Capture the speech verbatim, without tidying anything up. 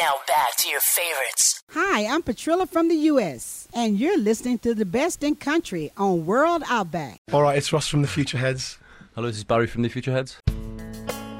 Now back to your favorites. Hi, I'm Patrilla from the U S, and you're listening to the best in country on World Outback. All right, it's Ross from the Future Heads. Hello, this is Barry from the Future Heads.